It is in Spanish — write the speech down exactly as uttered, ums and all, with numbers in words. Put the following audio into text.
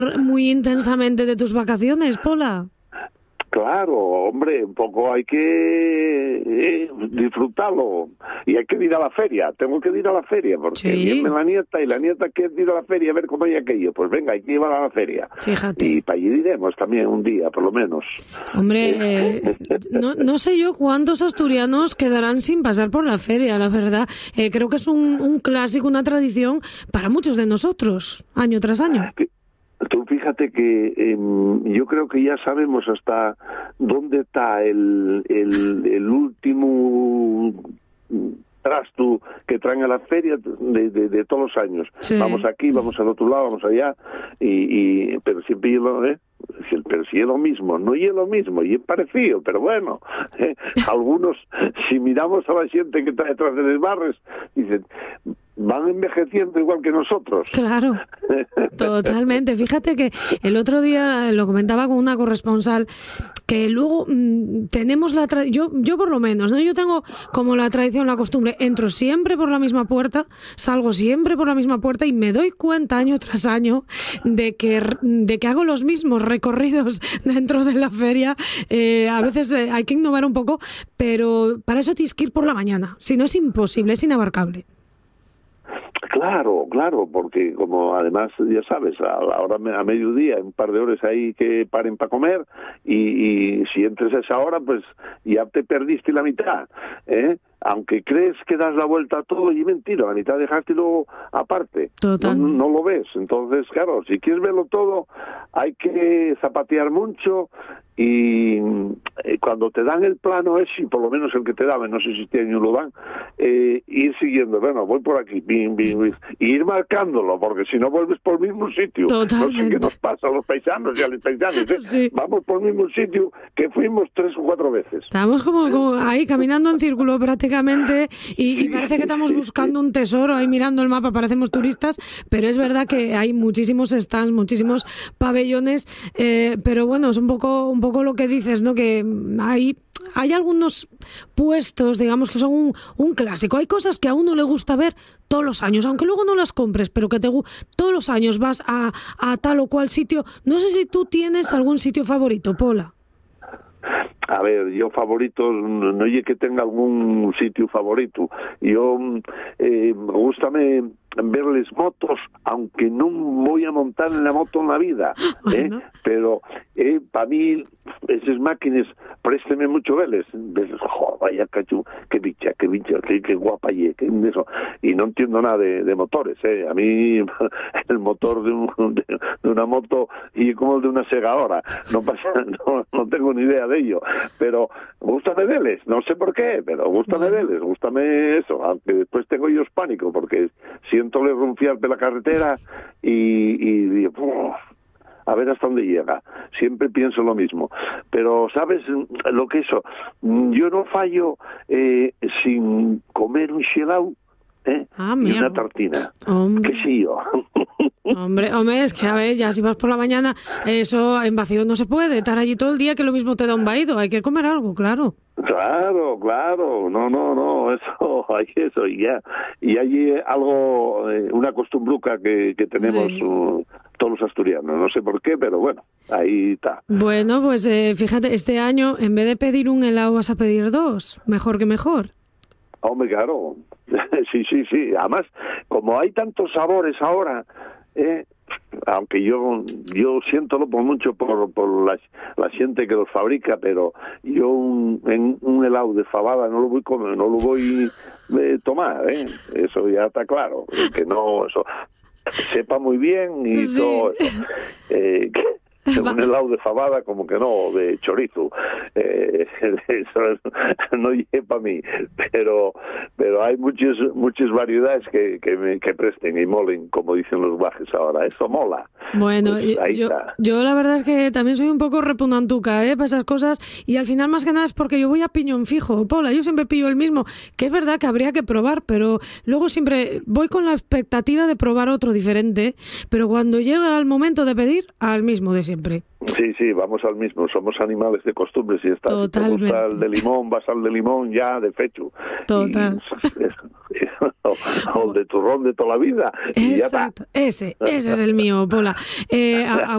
muy intensamente de tus vacaciones, Pola. Claro, hombre, un poco hay que eh, disfrutarlo y hay que ir a la feria, tengo que ir a la feria porque sí. viene la nieta y la nieta quiere ir a la feria a ver cómo hay aquello, pues venga, hay que ir a la feria. Fíjate. Y para allí iremos también un día, por lo menos. Hombre, eh, no, no sé yo cuántos asturianos quedarán sin pasar por la feria, la verdad. Eh, creo que es un, un clásico, una tradición para muchos de nosotros, año tras año. Tú fíjate que eh, yo creo que ya sabemos hasta dónde está el, el, el último trasto que traen a la feria de, de, de todos los años. Sí. Vamos aquí, vamos al otro lado, vamos allá, y, y pero siempre lo, ¿eh? Pero si es lo mismo, no es lo mismo, y es parecido, pero bueno, ¿eh? Algunos, si miramos a la gente que está detrás de los barrios, dicen, van envejeciendo igual que nosotros. Claro, totalmente. Fíjate que el otro día lo comentaba con una corresponsal, que luego mmm, tenemos la tra- yo yo por lo menos, ¿no? Yo tengo como la tradición, la costumbre, entro siempre por la misma puerta, salgo siempre por la misma puerta y me doy cuenta año tras año de que de que hago los mismos recorridos dentro de la feria. Eh, a veces eh, hay que innovar un poco, pero para eso tienes que ir por la mañana, si no es imposible, es inabarcable. Claro, claro, porque como además, ya sabes, a la hora a mediodía, un par de horas ahí que paren para comer, y, y si entres a esa hora, pues ya te perdiste la mitad, ¿eh? Aunque crees que das la vuelta a todo, y mentira, la mitad dejaste luego aparte. No, no lo ves. Entonces, claro, si quieres verlo todo, hay que zapatear mucho, y cuando te dan el plano ese, y por lo menos el que te daban, no sé si este año lo dan, eh, ir siguiendo, bueno, voy por aquí, bim, bim, bim, y ir marcándolo, porque si no vuelves por el mismo sitio. Totalmente. No sé qué nos pasa a los paisanos y a los paisanos, ¿eh? Sí. Vamos por el mismo sitio que fuimos tres o cuatro veces. Estamos como, como ahí caminando en círculo prácticamente, y, y parece que estamos buscando un tesoro, ahí mirando el mapa, parecemos turistas, pero es verdad que hay muchísimos stands, muchísimos pabellones, eh, pero bueno, es un poco, un poco lo que dices, ¿no? Que hay, hay algunos puestos, digamos, que son un, un clásico. Hay cosas que a uno le gusta ver todos los años, aunque luego no las compres, pero que te todos los años vas a, a tal o cual sitio. No sé si tú tienes algún sitio favorito, Pola. A ver, yo favorito, no es que tenga algún sitio favorito. Yo, eh, me gusta me verles motos, aunque no voy a montar en la moto en la vida, ¿eh? Bueno. Pero eh, para mí esas máquinas, présteme mucho verles. Joder, vaya cachu, qué bicha, qué bicha, qué, qué guapa y qué eso. Y no entiendo nada de, de motores, ¿eh? A mí el motor de, un, de, de una moto y como el de una segadora, no pasa, no, no tengo ni idea de ello. Pero gústame verles, no sé por qué, pero gústame bueno. verles, gústame eso, aunque después tengo yo pánico, porque siento le rumfiar de la carretera y, y uf, a ver hasta dónde llega. Siempre pienso lo mismo. Pero, ¿sabes lo que eso? Yo no fallo eh, sin comer un xelao, ¿eh? Ah, y una tartina. Hombre. ¿Qué sí yo? Hombre, hombre, es que a ver, ya si vas por la mañana, eso en vacío no se puede, estar allí todo el día que lo mismo te da un vaído, hay que comer algo, claro. Claro, claro, no, no, no, eso, hay eso, y ya, y hay algo, eh, una costumbruca que, que tenemos sí. uh, todos los asturianos, no sé por qué, pero bueno, ahí está. Bueno, pues eh, fíjate, este año en vez de pedir un helado vas a pedir dos, mejor que mejor. Hombre, claro, sí, sí, sí, además, como hay tantos sabores ahora, eh, aunque yo yo siento por mucho por por la, la gente que los fabrica, pero yo un, en un helado de fabada no lo voy comer, no lo voy a tomar, ¿eh? Eso ya está claro, que no, eso sepa muy bien y sí. Todo eso. Eh, que, un helado de fabada como que no, de chorizo, eh, eso no llega para mí, pero pero hay muchas muchas variedades que que, me, que presten y molen, como dicen los bajes ahora, eso mola. Bueno, pues yo, yo la verdad es que también soy un poco repugnantuca, ¿eh? Para esas cosas, y al final más que nada es porque yo voy a piñón fijo, Paula, yo siempre pillo el mismo, que es verdad que habría que probar, pero luego siempre voy con la expectativa de probar otro diferente, pero cuando llega el momento de pedir, al mismo de siempre. Sí, sí, vamos al mismo, somos animales de costumbres y está. Totalmente. Si te gusta el de limón, vas al de limón ya de fecho. Total. Y, o, o el de turrón de toda la vida. Y exacto, ya está. ese, ese es el mío, Pola. Eh, a, a